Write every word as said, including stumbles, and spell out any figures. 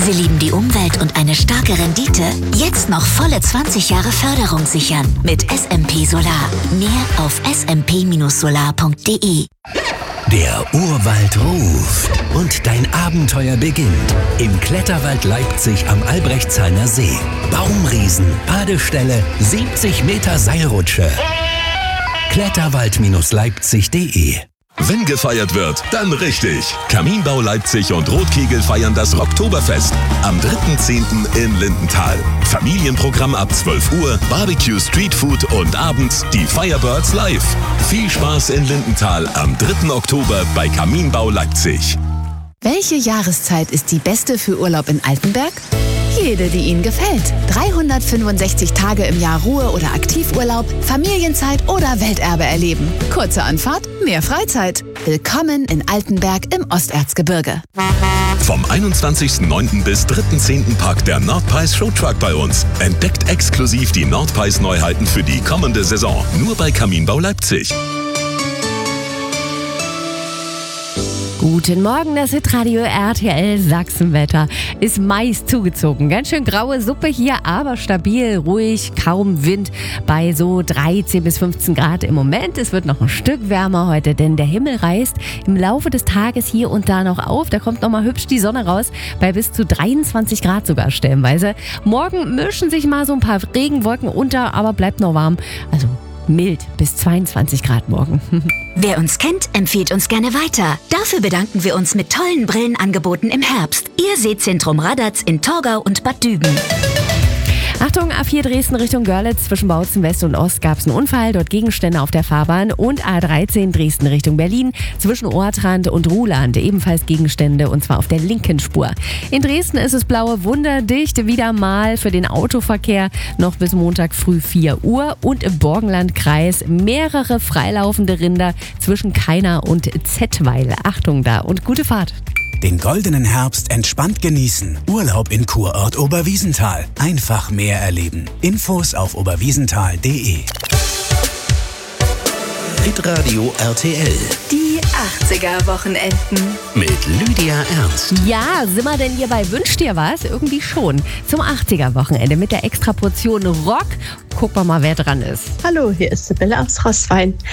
Sie lieben die Umwelt und eine starke Rendite? Jetzt noch volle zwanzig Jahre Förderung sichern mit S M P Solar. Mehr auf s m p solar punkt d e. Der Urwald ruft und dein Abenteuer beginnt. Im Kletterwald Leipzig am Albrechtsheimer See. Baumriesen, Badestelle, siebzig Meter Seilrutsche. Kletterwald Leipzig punkt de. Wenn gefeiert wird, dann richtig. Kaminbau Leipzig und Rotkegel feiern das Rocktoberfest am dritten zehnten in Lindenthal. Familienprogramm ab zwölf Uhr, Barbecue, Streetfood und abends die Firebirds live. Viel Spaß in Lindenthal am dritten Oktober bei Kaminbau Leipzig. Welche Jahreszeit ist die beste für Urlaub in Altenberg? Jede, die Ihnen gefällt. dreihundertfünfundsechzig Tage im Jahr Ruhe- oder Aktivurlaub, Familienzeit oder Welterbe erleben. Kurze Anfahrt, mehr Freizeit. Willkommen in Altenberg im Osterzgebirge. Vom einundzwanzigsten neunten bis dritten zehnten parkt der Nordpies Showtruck bei uns. Entdeckt exklusiv die Nordpies Neuheiten für die kommende Saison. Nur bei Kaminbau Leipzig. Guten Morgen, das Hitradio R T L Sachsenwetter. Ist meist zugezogen. Ganz schön graue Suppe hier, aber stabil, ruhig, kaum Wind bei so dreizehn bis fünfzehn Grad im Moment. Es wird noch ein Stück wärmer heute, denn der Himmel reißt im Laufe des Tages hier und da noch auf. Da kommt noch mal hübsch die Sonne raus, bei bis zu dreiundzwanzig Grad sogar stellenweise. Morgen mischen sich mal so ein paar Regenwolken unter, aber bleibt noch warm. Also mild bis zweiundzwanzig Grad morgen. Wer uns kennt, empfiehlt uns gerne weiter. Dafür bedanken wir uns mit tollen Brillenangeboten im Herbst. Ihr Sehzentrum Radatz in Torgau und Bad Düben. Achtung, A vier Dresden Richtung Görlitz, zwischen Bautzen West und Ost gab es einen Unfall, dort Gegenstände auf der Fahrbahn, und A dreizehn Dresden Richtung Berlin, zwischen Ortrand und Ruhland, ebenfalls Gegenstände, und zwar auf der linken Spur. In Dresden ist es blaue wunderdicht, wieder mal für den Autoverkehr, noch bis Montag früh vier Uhr, und im Borgenlandkreis mehrere freilaufende Rinder zwischen Kainer und Zettweil. Achtung da und gute Fahrt. Den goldenen Herbst entspannt genießen. Urlaub in Kurort Oberwiesenthal. Einfach mehr erleben. Infos auf oberwiesenthal punkt de. Hitradio R T L. Die achtziger-Wochenenden. Mit Lydia Ernst. Ja, sind wir denn hier bei Wünsch dir was? Irgendwie schon. Zum achtziger-Wochenende mit der Extraportion Rock. Gucken wir mal, wer dran ist. Hallo, hier ist Sibylle aus Roßwein.